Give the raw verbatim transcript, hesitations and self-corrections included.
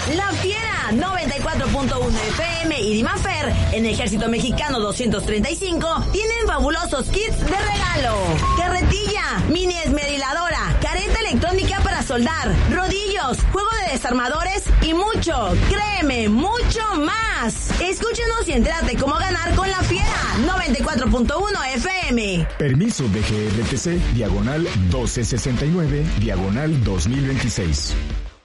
La Fiera noventa y cuatro punto uno F M y Dimafer en Ejército Mexicano doscientos treinta y cinco tienen fabulosos kits de regalo. Carretilla, mini esmeriladora, careta electrónica para soldar, rodillos, juego de desarmadores y mucho, créeme, mucho más. Escúchenos y entérate cómo ganar con La Fiera noventa y cuatro punto uno F M. Permiso D G R T C, diagonal doce sesenta y nueve, diagonal dos mil veintiséis.